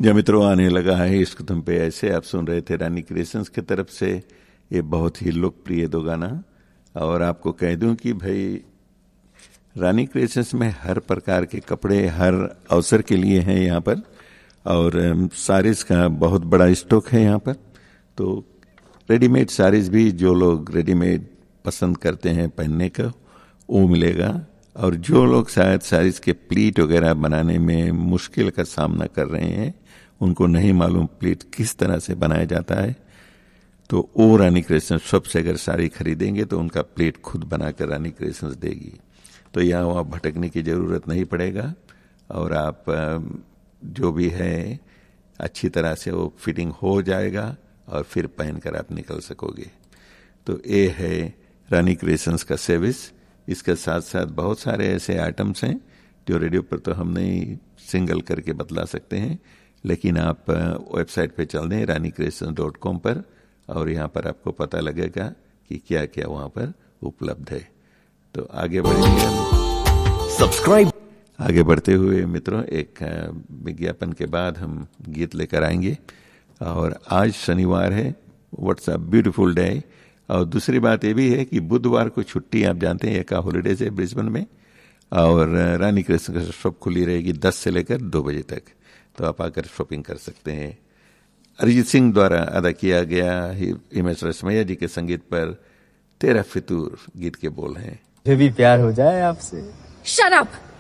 जो मित्रों आने लगा है इश्क तुम पे ऐसे, आप सुन रहे थे रानी क्रिएशंस की तरफ से ये बहुत ही लोकप्रिय दो गाना। और आपको कह दूं कि भाई रानी क्रिएशंस में हर प्रकार के कपड़े हर अवसर के लिए हैं यहाँ पर, और साड़ीज का बहुत बड़ा स्टॉक है यहाँ पर। तो रेडीमेड साड़ीज भी जो लोग रेडीमेड पसंद करते हैं पहनने का वो मिलेगा, और जो लोग शायद साड़ीज के प्लीट वगैरह बनाने में मुश्किल का सामना कर रहे हैं, उनको नहीं मालूम प्लीट किस तरह से बनाया जाता है, तो वो रानी क्रिएशंस शॉप से अगर साड़ी खरीदेंगे तो उनका प्लेट खुद बनाकर रानी क्रिएशंस देगी। तो यहाँ वहाँ भटकने की जरूरत नहीं पड़ेगा, और आप जो भी है अच्छी तरह से वो फिटिंग हो जाएगा और फिर पहनकर आप निकल सकोगे। तो ये है रानी क्रिएशंस का सर्विस। इसके साथ साथ बहुत सारे ऐसे आइटम्स हैं जो रेडियो पर तो हम नहीं सिंगल करके बतला सकते हैं, लेकिन आप वेबसाइट पे चल दें ranicreations.com पर, और यहाँ पर आपको पता लगेगा कि क्या क्या वहाँ पर उपलब्ध है। तो आगे बढ़ेंगे हम। सब्सक्राइब। आगे बढ़ते हुए मित्रों एक विज्ञापन के बाद हम गीत लेकर आएंगे। और आज शनिवार है, व्हाट्स अ ब्यूटीफुल डे। और दूसरी बात ये भी है कि बुधवार को छुट्टी, आप जानते हैं, एक हॉलीडेज है ब्रिस्बेन में, और रानी क्रिएशंस की शॉप खुली रहेगी 10 से लेकर 2 बजे तक। तो आप आकर शॉपिंग कर सकते हैं। अरिजीत सिंह द्वारा अदा किया गया हिमेश रेशमैया जी के संगीत पर तेरा फितूर गीत के बोल हैं। मुझे भी प्यार हो जाए आपसे। Shut up.